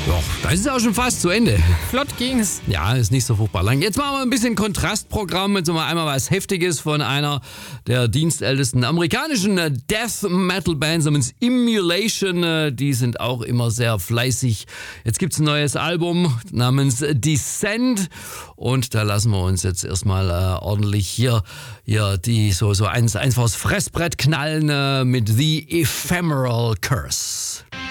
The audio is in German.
Doch, das ist auch schon fast zu Ende. Flott ging's. Ja, ist nicht so furchtbar lang. Jetzt machen wir ein bisschen Kontrastprogramm. Jetzt mal einmal was Heftiges von einer der dienstältesten amerikanischen Death Metal Bands namens Immolation. Die sind auch immer sehr fleißig. Jetzt gibt's ein neues Album namens Descent. Und da lassen wir uns jetzt erstmal ordentlich hier die einfach aufs Fressbrett knallen mit The Ephemeral Curse.